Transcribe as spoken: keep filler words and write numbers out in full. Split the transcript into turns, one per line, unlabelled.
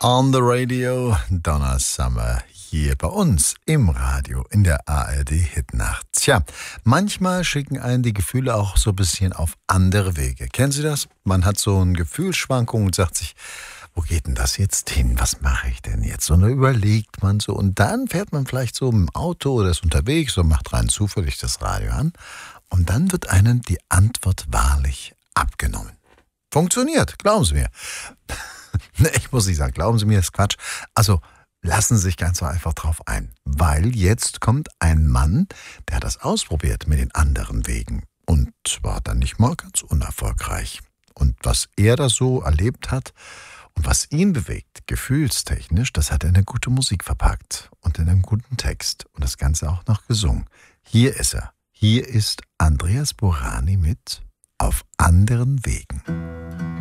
On the Radio, Donna Summer, hier bei uns im Radio in der A R D Hitnacht. Tja, manchmal schicken einen die Gefühle auch so ein bisschen auf andere Wege. Kennen Sie das? Man hat so eine Gefühlsschwankung und sagt sich, wo geht denn das jetzt hin? Was mache ich denn jetzt? Und dann überlegt man so und dann fährt man vielleicht so im Auto oder ist unterwegs und macht rein zufällig das Radio an und dann wird einem die Antwort wahrlich abgenommen. Funktioniert, glauben Sie mir. Ich muss nicht sagen, glauben Sie mir, das ist Quatsch. Also lassen Sie sich ganz so einfach drauf ein. Weil jetzt kommt ein Mann, der hat das ausprobiert mit den anderen Wegen. Und war dann nicht mal ganz unerfolgreich. Und was er da so erlebt hat und was ihn bewegt, gefühlstechnisch, das hat er in eine gute Musik verpackt. Und in einem guten Text. Und das Ganze auch noch gesungen. Hier ist er. Hier ist Andreas Burani mit Auf anderen Wegen.